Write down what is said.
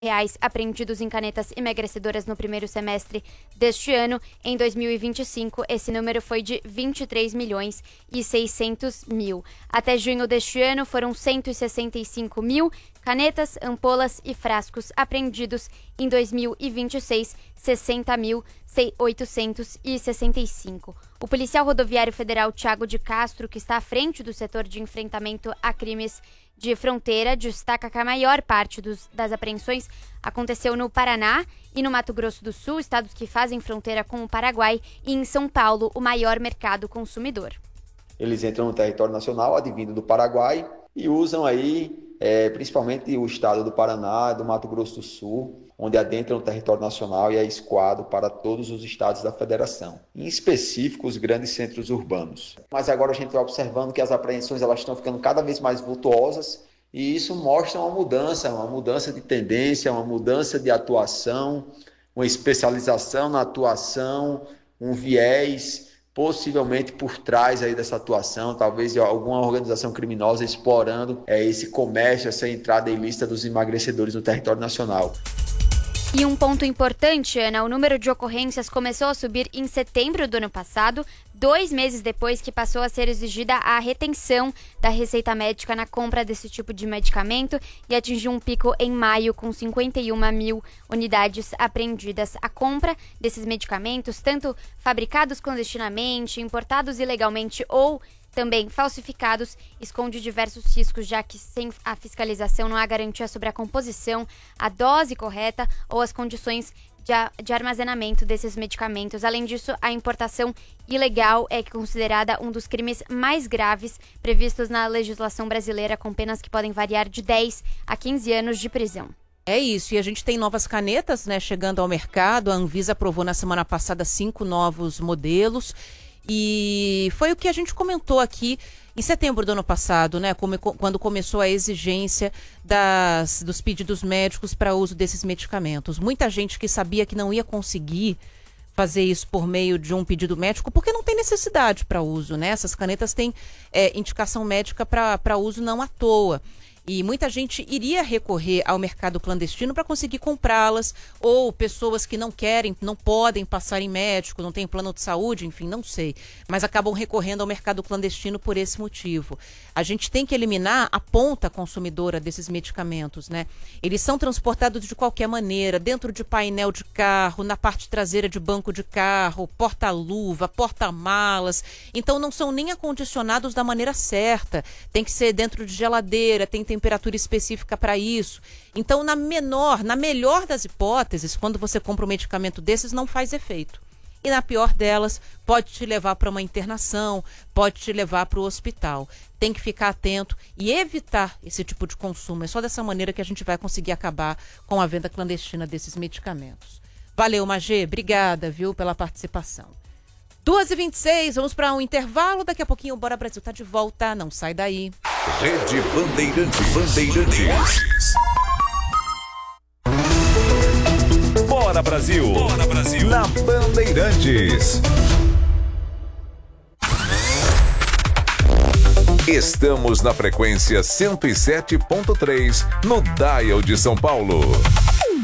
reais apreendidos em canetas emagrecedoras no primeiro semestre deste ano. Em 2025, esse número foi de 23 milhões e 600 mil. Até junho deste ano, foram 165 mil canetas, ampolas e frascos apreendidos. Em 2026, 60.865. O policial rodoviário federal Thiago de Castro, que está à frente do setor de enfrentamento a crimes de fronteira, destaca que a maior parte das apreensões aconteceu no Paraná e no Mato Grosso do Sul, estados que fazem fronteira com o Paraguai, e em São Paulo, o maior mercado consumidor. Eles entram no território nacional, advindo do Paraguai, e usam aí principalmente o estado do Paraná, do Mato Grosso do Sul, onde adentram o território nacional e é escoado para todos os estados da federação, em específico os grandes centros urbanos. Mas agora a gente vai observando que as apreensões elas estão ficando cada vez mais vultuosas, e isso mostra uma mudança de tendência, uma mudança de atuação, uma especialização na atuação, um viés possivelmente por trás aí dessa atuação, talvez de alguma organização criminosa explorando esse comércio, essa entrada ilícita dos emagrecedores no território nacional. E um ponto importante, Ana, o número de ocorrências começou a subir em setembro do ano passado, 2 meses depois que passou a ser exigida a retenção da receita médica na compra desse tipo de medicamento, e atingiu um pico em maio com 51 mil unidades apreendidas. A compra desses medicamentos, tanto fabricados clandestinamente, importados ilegalmente ou também falsificados, esconde diversos riscos, já que sem a fiscalização não há garantia sobre a composição, a dose correta ou as condições de armazenamento desses medicamentos. Além disso, a importação ilegal é considerada um dos crimes mais graves previstos na legislação brasileira, com penas que podem variar de 10 a 15 anos de prisão. É isso, e a gente tem novas canetas, né, chegando ao mercado. A Anvisa aprovou na semana passada 5 novos modelos. E foi o que a gente comentou aqui em setembro do ano passado, né? Quando começou a exigência dos pedidos médicos para uso desses medicamentos. Muita gente que sabia que não ia conseguir fazer isso por meio de um pedido médico, porque não tem necessidade para uso, né? Essas canetas têm indicação médica para uso não à toa. E muita gente iria recorrer ao mercado clandestino para conseguir comprá-las, ou pessoas que não querem, não podem passar em médico, não têm plano de saúde, enfim, não sei, mas acabam recorrendo ao mercado clandestino por esse motivo. A gente tem que eliminar a ponta consumidora desses medicamentos, né? Eles são transportados de qualquer maneira, dentro de painel de carro, na parte traseira de banco de carro, porta-luva, porta-malas, então não são nem acondicionados da maneira certa, tem que ser dentro de geladeira, tem temperatura específica para isso. Então, na melhor das hipóteses, quando você compra um medicamento desses, não faz efeito. E na pior delas, pode te levar para uma internação, pode te levar para o hospital. Tem que ficar atento e evitar esse tipo de consumo. É só dessa maneira que a gente vai conseguir acabar com a venda clandestina desses medicamentos. Valeu, Magê. Obrigada, viu, pela participação. 2h26, vamos para um intervalo. Daqui a pouquinho o Bora Brasil está de volta. Não sai daí. Rede Bandeirantes. Bora Brasil. Bora Brasil. Na Bandeirantes. Estamos na frequência 107.3 no Dial de São Paulo.